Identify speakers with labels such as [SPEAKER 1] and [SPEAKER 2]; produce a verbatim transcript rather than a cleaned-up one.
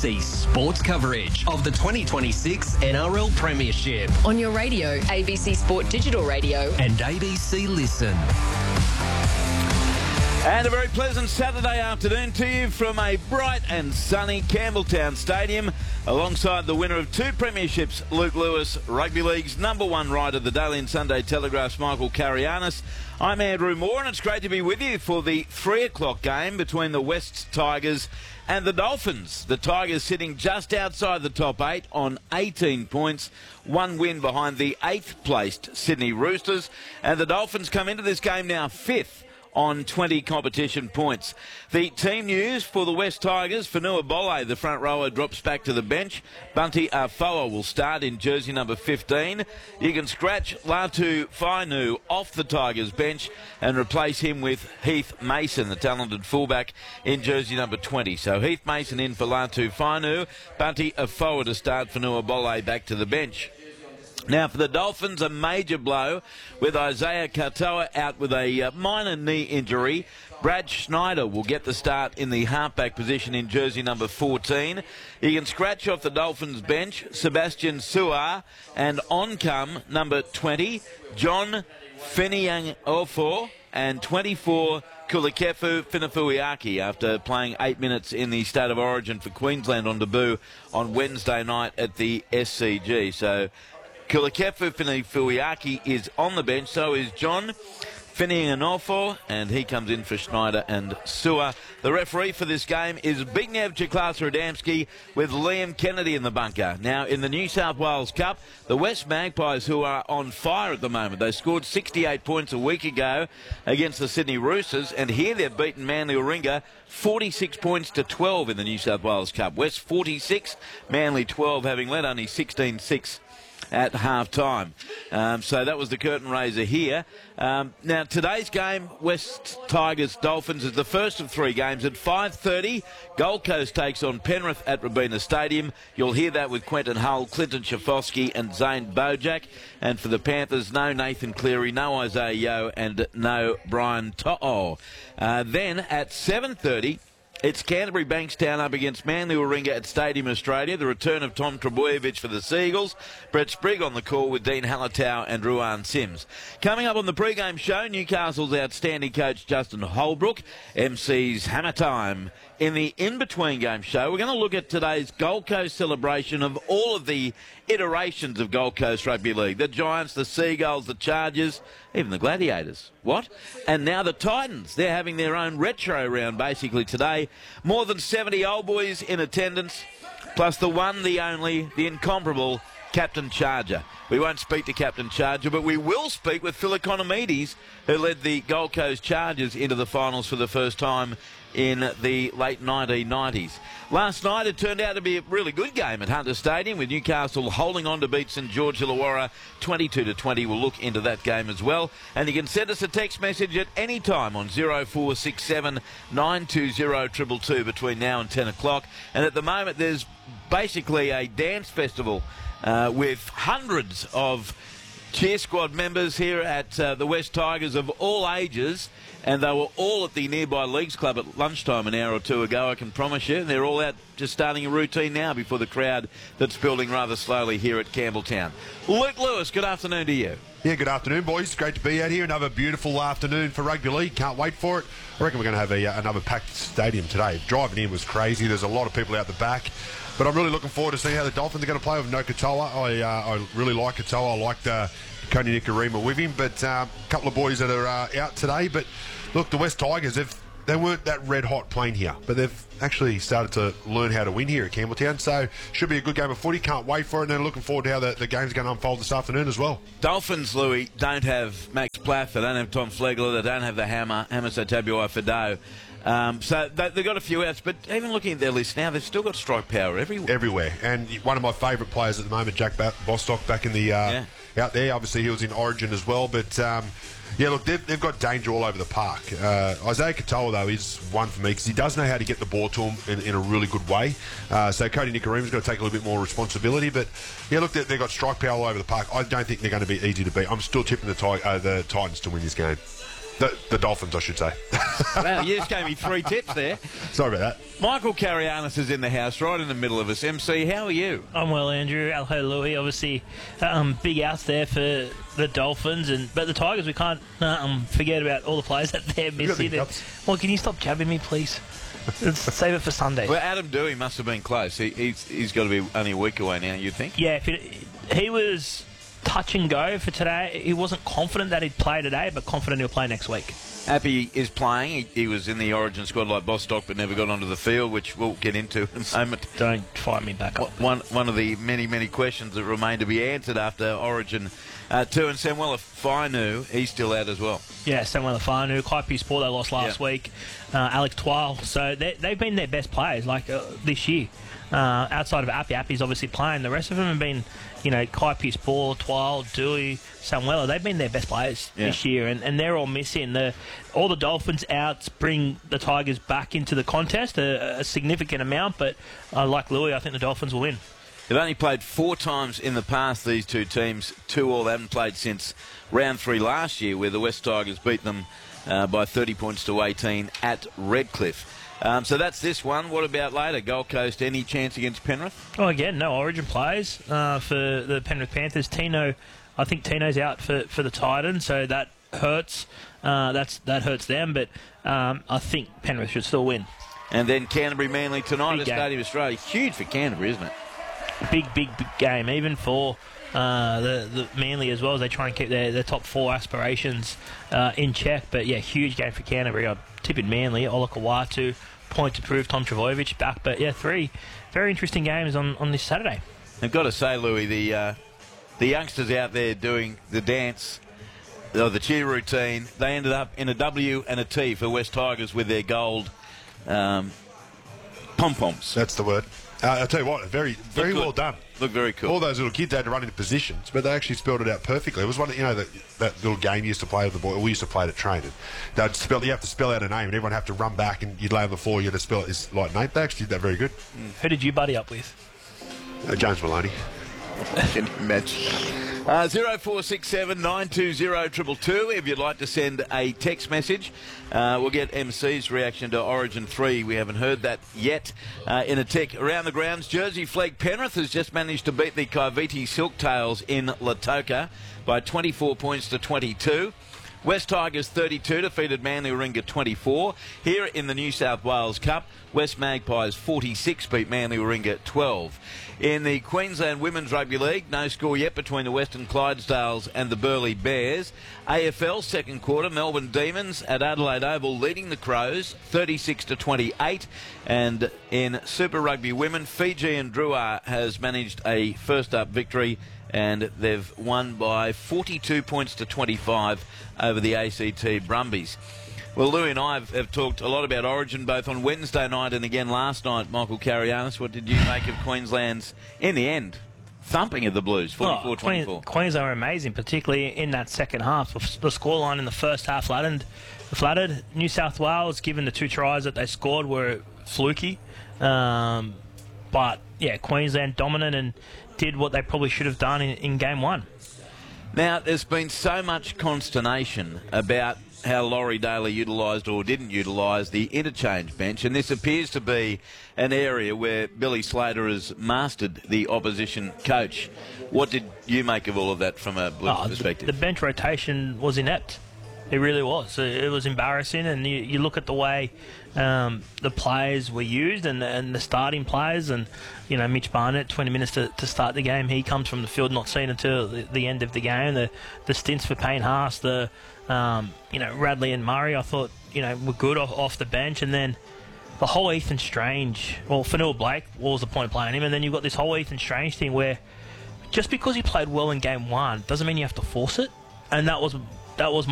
[SPEAKER 1] C sports coverage of the twenty twenty-six N R L Premiership.
[SPEAKER 2] On your radio, A B C Sport Digital Radio.
[SPEAKER 1] And A B C Listen.
[SPEAKER 3] And a very pleasant Saturday afternoon to you from a bright and sunny Campbelltown Stadium, alongside the winner of two premierships, Luke Lewis, Rugby League's number one writer, the Daily and Sunday Telegraph's Michael Carianis. I'm Andrew Moore, and it's great to be with you for the three o'clock game between the West Tigers and the Dolphins. The Tigers sitting just outside the top eight on eighteen points, one win behind the eighth placed Sydney Roosters, and the Dolphins come into this game now fifth on twenty competition points. The team news for the West Tigers: Fonua Bole, the front rower, drops back to the bench. Bunty Afoa will start in jersey number fifteen. You can scratch Latu Fainu off the Tigers bench and replace him with Heath Mason, the talented fullback, in jersey number twenty. So Heath Mason in for Latu Fainu, Bunty Afoa to start, Fonua Bole back to the bench. Now, for the Dolphins, a major blow with Isaiah Katoa out with a uh, minor knee injury. Brad Schneider will get the start in the halfback position in jersey number fourteen. He can scratch off the Dolphins bench Sebastian Suar, and on come number twenty, John Finiang-Ofo, and twenty-four, Kulikefu Finafuiaki, after playing eight minutes in the State of Origin for Queensland on debut on Wednesday night at the S C G. So Kulikefu Finafuiaki is on the bench, so is John Finiang-Ofo, and he comes in for Schneider and Sewer. The referee for this game is Bignev Chiklas-Radamski, with Liam Kennedy in the bunker. Now, in the New South Wales Cup, the West Magpies, who are on fire at the moment, they scored sixty-eight points a week ago against the Sydney Roosters, and here they've beaten Manly Warringah forty-six points to twelve in the New South Wales Cup. West forty-six, Manly twelve, having led only sixteen six at half-time. Um, so that was the curtain raiser here. Um, now, today's game, West Tigers Dolphins, is the first of three games at five thirty. Gold Coast takes on Penrith at Robina Stadium. You'll hear that with Quentin Hull, Clinton Schifosky and Zane Bojack. And for the Panthers, no Nathan Cleary, no Isaiah Yeo, and no Brian To'o. Uh, then at seven thirty, it's Canterbury Bankstown up against Manly Warringah at Stadium Australia. The return of Tom Trebojevic for the Seagulls. Brett Sprigg on the call with Dean Hallertau and Ruan Sims. Coming up on the pre-game show, Newcastle's outstanding coach Justin Holbrook M C's Hammer Time. In the in-between game show, we're going to look at today's Gold Coast celebration of all of the iterations of Gold Coast Rugby League. The Giants, the Seagulls, the Chargers, even the Gladiators. What? And now the Titans. They're having their own retro round basically today. More than seventy old boys in attendance, plus the one, the only, the incomparable Captain Charger. We won't speak to Captain Charger, but we will speak with Phil Economides, who led the Gold Coast Chargers into the finals for the first time in the late nineteen nineties. Last night it turned out to be a really good game at Hunter Stadium, with Newcastle holding on to beat St George Illawarra twenty-two to twenty. We'll look into that game as well. And you can send us a text message at any time on oh four six seven, nine two oh, two two two between now and ten o'clock. And at the moment there's basically a dance festival uh, with hundreds of cheer squad members here at uh, the West Tigers of all ages, and they were all at the nearby Leagues Club at lunchtime an hour or two ago, I can promise you. They're all out just starting a routine now before the crowd that's building rather slowly here at Campbelltown. Luke Lewis, good afternoon to you.
[SPEAKER 4] Yeah, good afternoon, boys. Great to be out here. Another beautiful afternoon for rugby league. Can't wait for it. I reckon we're going to have a, uh, another packed stadium today. Driving in was crazy. There's a lot of people out the back. But I'm really looking forward to seeing how the Dolphins are going to play with no Katoa. I, uh, I really like Katoa. I like uh, Koni Nikorima with him. But a uh, couple of boys that are uh, out today. But look, the West Tigers, they've, they weren't that red hot playing here. But they've actually started to learn how to win here at Campbelltown. So should be a good game of footy. Can't wait for it. And then looking forward to how the, the game's going to unfold this afternoon as well.
[SPEAKER 3] Dolphins, Louis, don't have Max Plath. They don't have Tom Flegler. They don't have the hammer, Hamiso Tabuai-Fidow. Um, so they, they've got a few outs, but even looking at their list now, they've still got strike power everywhere.
[SPEAKER 4] Everywhere. And one of my favourite players at the moment, Jack Bostock, back in the uh,
[SPEAKER 3] yeah.
[SPEAKER 4] out there. Obviously, he was in Origin as well. But, um, yeah, look, they've, they've got danger all over the park. Uh, Isaiah Katoa, though, is one for me because he does know how to get the ball to him in, in a really good way. Uh, so Koni Nikorima's got to take a little bit more responsibility. But, yeah, look, they've, they've got strike power all over the park. I don't think they're going to be easy to beat. I'm still tipping the, tig- uh, the Titans to win this game. The, the Dolphins, I should say.
[SPEAKER 3] Wow, you just gave me three tips there.
[SPEAKER 4] Sorry about that.
[SPEAKER 3] Michael Carianis is in the house, right in the middle of us. M C, how are you?
[SPEAKER 5] I'm well, Andrew. Hello, Louis. Obviously, um, big outs there for the Dolphins, and but the Tigers, we can't um, forget about all the players that they're missing. And, well, can you stop jabbing me, please? Let's save it for Sunday.
[SPEAKER 3] Well, Adam Dewey must have been close. He, he's, he's got to be only a week away now, you think?
[SPEAKER 5] Yeah, if it, he was touch and go for today. He wasn't confident that he'd play today, but confident he'll play next week.
[SPEAKER 3] Appy is playing. He, he was in the Origin squad like Bostock, but never got onto the field, which we'll get into in a moment.
[SPEAKER 5] Don't fire me back up.
[SPEAKER 3] One, one of the many, many questions that remain to be answered after Origin uh, two. And Samuel Fainu, he's still out as well.
[SPEAKER 5] Yeah, Samuel Fainu, Kaipi Sport, they lost last
[SPEAKER 3] yeah.
[SPEAKER 5] week. Uh, Alex Twile. So they've been their best players like uh, this year. Uh, outside of Appy, Appy's obviously playing. The rest of them have been, you know, Kaipi Sport, Twile, Dewey, Samuela. They've been their best players yeah. this year, and, and they're all missing. The, all the Dolphins outs bring the Tigers back into the contest, a, a significant amount, but uh, like Louis, I think the Dolphins will win.
[SPEAKER 3] They've only played four times in the past, these two teams. Two all. They haven't played since round three last year, where the West Tigers beat them uh, by thirty points to eighteen at Redcliffe. Um, so that's this one. What about later? Gold Coast, any chance against Penrith?
[SPEAKER 5] Oh, again, no Origin players uh, for the Penrith Panthers. Tino, I think Tino's out for, for the Titans, so that hurts. Uh, that's that hurts them, but um, I think Penrith should still win.
[SPEAKER 3] And then Canterbury Manly tonight
[SPEAKER 5] Big
[SPEAKER 3] at
[SPEAKER 5] game.
[SPEAKER 3] Stadium Australia. Huge for Canterbury, isn't it?
[SPEAKER 5] Big, big, big game, even for uh, the, the Manly as well, as they try and keep their, their top four aspirations uh, in check. But yeah, huge game for Canterbury. I'd tip in Manly. Ola Kawatu, point to prove, Tom Trbojevic back. But yeah, three very interesting games on, on this Saturday.
[SPEAKER 3] I've got to say, Louis, the uh, the youngsters out there doing the dance, or the cheer routine, they ended up in a W and a T for West Tigers with their gold um, pom-poms.
[SPEAKER 4] That's the word. Uh, I'll tell you what, very, very well done.
[SPEAKER 3] Look very cool.
[SPEAKER 4] All those little kids had to run into positions, but they actually spelled it out perfectly. It was one, you know, that, that little game you used to play with the boy. We used to play it at training. They'd spell, you have to spell out a name, and everyone have to run back, and you'd lay on the floor. You had to spell it his like name. They actually did that very good.
[SPEAKER 5] Mm. Who did you buddy up with?
[SPEAKER 4] Uh, James Maloney.
[SPEAKER 3] Can you imagine? Uh, zero four six seven nine two zero two two two if you'd like to send a text message. Uh, we'll get M C's reaction to Origin three. We haven't heard that yet. Uh, in a tick around the grounds, Jersey Flegg Penrith has just managed to beat the Kaiviti Silktails in Lautoka by twenty-four points to twenty-two. West Tigers thirty-two defeated Manly Warringah twenty-four. Here in the New South Wales Cup, West Magpies forty-six beat Manly Warringah twelve. In the Queensland Women's Rugby League, no score yet between the Western Clydesdales and the Burleigh Bears. A F L second quarter, Melbourne Demons at Adelaide Oval leading the Crows thirty-six to twenty-eight. And in Super Rugby Women, Fiji and Drua has managed a first up victory, and they've won by forty-two points to twenty-five over the A C T Brumbies. Well, Louis and I have, have talked a lot about Origin both on Wednesday night and again last night. Michael Carianis, what did you make of Queensland's, in the end, thumping of the Blues, forty-four twenty-four?
[SPEAKER 5] Oh, Queensland were amazing, particularly in that second half. The scoreline in the first half flattened. flattered. New South Wales, given the two tries that they scored, were fluky. Um, but, yeah, Queensland dominant and did what they probably should have done in, in game one.
[SPEAKER 3] Now, there's been so much consternation about how Laurie Daly utilised or didn't utilise the interchange bench, and this appears to be an area where Billy Slater has mastered the opposition coach. What did you make of all of that from a Blues
[SPEAKER 5] oh,
[SPEAKER 3] perspective?
[SPEAKER 5] The, the bench rotation was inept. It really was. It was embarrassing, and you, you look at the way um, the players were used and, and the starting players, and you know Mitch Barnett, twenty minutes to, to start the game. He comes from the field not seen until the, the end of the game. The the stints for Payne Haas, the um, you know Radley and Murray, I thought you know were good off, off the bench, and then the whole Ethan Strange. Well, Fanua Blake, what was the point of playing him? And then you've got this whole Ethan Strange thing where just because he played well in game one doesn't mean you have to force it, and that was that was.